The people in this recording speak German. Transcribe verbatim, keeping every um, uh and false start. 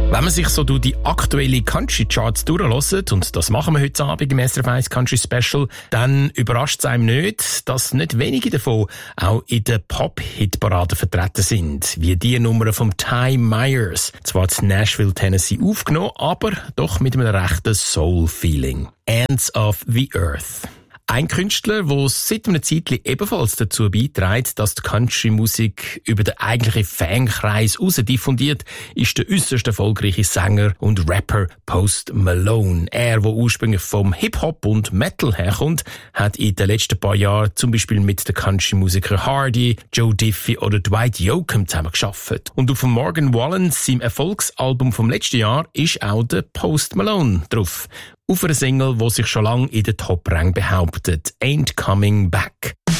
Wenn man sich so durch die aktuellen Country-Charts durchhört, und das machen wir heute Abend im S R F eins Country Special, dann überrascht es einem nicht, dass nicht wenige davon auch in der Pop-Hit-Parade vertreten sind, wie die Nummer von Ty Myers. Zwar in Nashville, Tennessee aufgenommen, aber doch mit einem rechten Soul-Feeling. Ends of the Earth. Ein Künstler, der seit einem Zeitchen ebenfalls dazu beiträgt, dass die Country-Musik über den eigentlichen Fankreis raus diffundiert, ist der äusserst erfolgreiche Sänger und Rapper Post Malone. Er, der ursprünglich vom Hip-Hop und Metal herkommt, hat in den letzten paar Jahren zum Beispiel mit den Country-Musikern Hardy, Joe Diffie oder Dwight Yoakam zusammengearbeitet. Und auf Morgan Wallen, seinem Erfolgsalbum vom letzten Jahr, ist auch der Post Malone drauf. Auf einer Single, die sich schon lange in den Top-Rang behauptet. Ain't Coming Back.